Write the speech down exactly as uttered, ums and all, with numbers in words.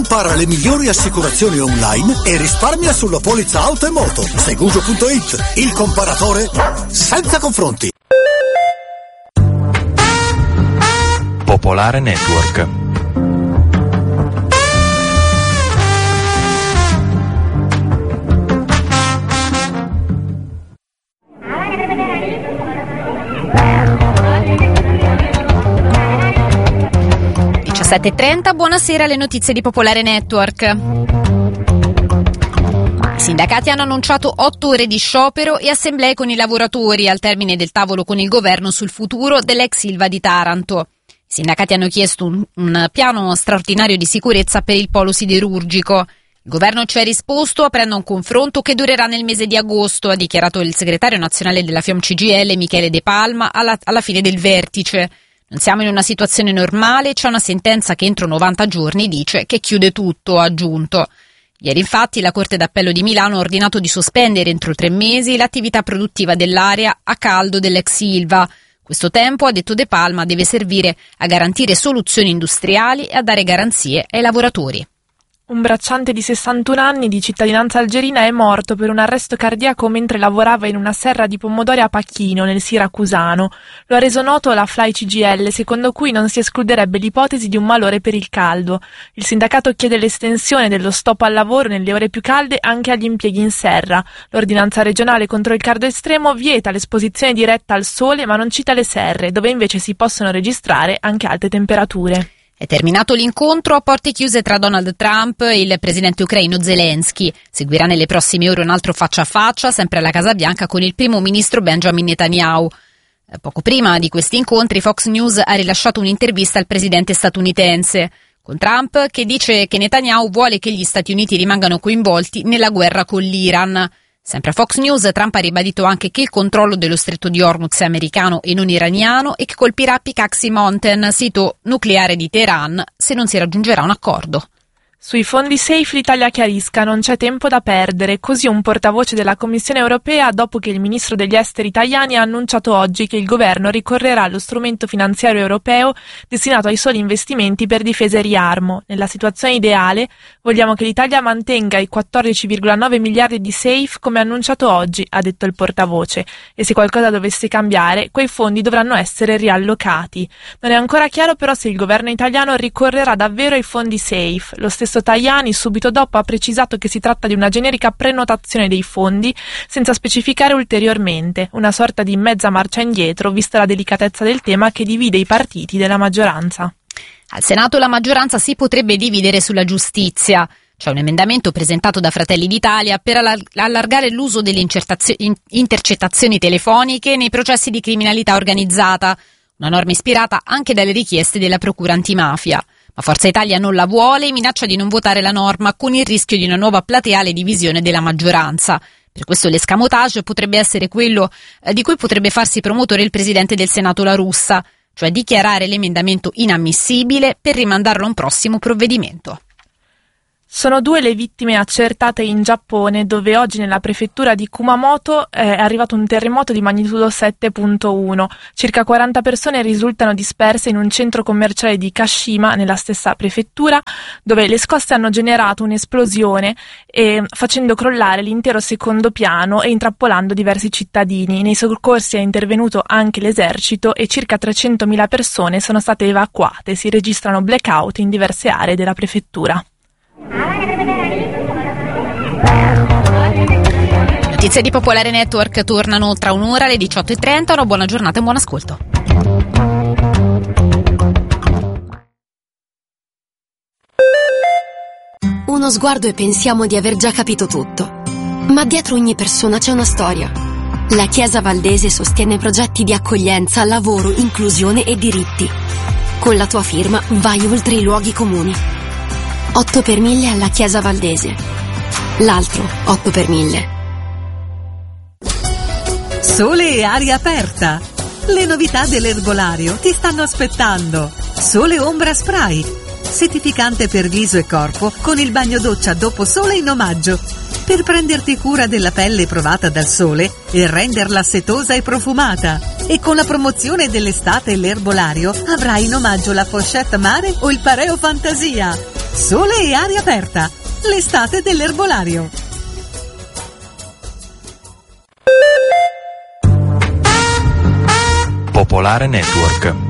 Compara le migliori assicurazioni online e risparmia sulla polizza auto e moto. Segugio punto it, il comparatore senza confronti. Popolare Network. diciassette e trenta, buonasera, le notizie di Popolare Network. I sindacati hanno annunciato otto ore di sciopero e assemblee con i lavoratori al termine del tavolo con il governo sul futuro dell'ex Ilva di Taranto. I sindacati hanno chiesto un, un piano straordinario di sicurezza per il polo siderurgico. Il governo ci ha risposto aprendo un confronto che durerà nel mese di agosto, ha dichiarato il segretario nazionale della FIOM C G I L Michele De Palma alla, alla fine del vertice. Non siamo in una situazione normale, c'è una sentenza che entro novanta giorni dice che chiude tutto, ha aggiunto. Ieri infatti la Corte d'Appello di Milano ha ordinato di sospendere entro tre mesi l'attività produttiva dell'area a caldo dell'ex Ilva. Questo tempo, ha detto De Palma, deve servire a garantire soluzioni industriali e a dare garanzie ai lavoratori. Un bracciante di sessantuno anni di cittadinanza algerina è morto per un arresto cardiaco mentre lavorava in una serra di pomodori a Pacchino, nel siracusano. Lo ha reso noto la Fly C G I L, secondo cui non si escluderebbe l'ipotesi di un malore per il caldo. Il sindacato chiede l'estensione dello stop al lavoro nelle ore più calde anche agli impieghi in serra. L'ordinanza regionale contro il caldo estremo vieta l'esposizione diretta al sole ma non cita le serre, dove invece si possono registrare anche alte temperature. È terminato l'incontro a porte chiuse tra Donald Trump e il presidente ucraino Zelensky. Seguirà nelle prossime ore un altro faccia a faccia, sempre alla Casa Bianca, con il primo ministro Benjamin Netanyahu. Poco prima di questi incontri Fox News ha rilasciato un'intervista al presidente statunitense, con Trump che dice che Netanyahu vuole che gli Stati Uniti rimangano coinvolti nella guerra con l'Iran. Sempre a Fox News, Trump ha ribadito anche che il controllo dello stretto di Hormuz è americano e non iraniano e che colpirà Pikaksi Mountain, sito nucleare di Teheran, se non si raggiungerà un accordo. Sui fondi SAFE l'Italia chiarisca, non c'è tempo da perdere, così un portavoce della Commissione europea dopo che il ministro degli esteri italiani ha annunciato oggi che il governo ricorrerà allo strumento finanziario europeo destinato ai soli investimenti per difesa e riarmo. Nella situazione ideale vogliamo che l'Italia mantenga i quattordici virgola nove miliardi di SAFE come annunciato oggi, ha detto il portavoce, e se qualcosa dovesse cambiare, quei fondi dovranno essere riallocati. Non è ancora chiaro però se il governo italiano ricorrerà davvero ai fondi SAFE. Lo stesso Tajani subito dopo ha precisato che si tratta di una generica prenotazione dei fondi senza specificare ulteriormente, una sorta di mezza marcia indietro vista la delicatezza del tema che divide i partiti della maggioranza. Al Senato la maggioranza si potrebbe dividere sulla giustizia. C'è un emendamento presentato da Fratelli d'Italia per allargare l'uso delle intercettazioni telefoniche nei processi di criminalità organizzata, una norma ispirata anche dalle richieste della Procura antimafia. Ma Forza Italia non la vuole e minaccia di non votare la norma con il rischio di una nuova plateale divisione della maggioranza. Per questo l'escamotage potrebbe essere quello eh, di cui potrebbe farsi promotore il presidente del Senato La Russa, cioè dichiarare l'emendamento inammissibile per rimandarlo a un prossimo provvedimento. Sono due le vittime accertate in Giappone, dove oggi nella prefettura di Kumamoto è arrivato un terremoto di magnitudo sette virgola uno. Circa quaranta persone risultano disperse in un centro commerciale di Kashima, nella stessa prefettura, dove le scosse hanno generato un'esplosione e facendo crollare l'intero secondo piano e intrappolando diversi cittadini. Nei soccorsi è intervenuto anche l'esercito e circa trecentomila persone sono state evacuate. Si registrano blackout in diverse aree della prefettura. Notizie di Popolare Network tornano tra un'ora alle diciotto e trenta. Una buona giornata e un buon ascolto. Uno sguardo e pensiamo di aver già capito tutto. Ma dietro ogni persona c'è una storia. La Chiesa Valdese sostiene progetti di accoglienza, lavoro, inclusione e diritti. Con la tua firma vai oltre i luoghi comuni. otto per mille alla Chiesa Valdese. L'altro otto per mille. Sole e aria aperta. Le novità dell'erbolario ti stanno aspettando. Sole Ombra Spray, settificante per viso e corpo con il bagno doccia dopo sole in omaggio, per prenderti cura della pelle provata dal sole e renderla setosa e profumata. E con la promozione dell'estate e l'erbolario avrai in omaggio la pochette mare o il pareo fantasia. Sole e aria aperta. L'estate dell'erbolario. Popolare Network.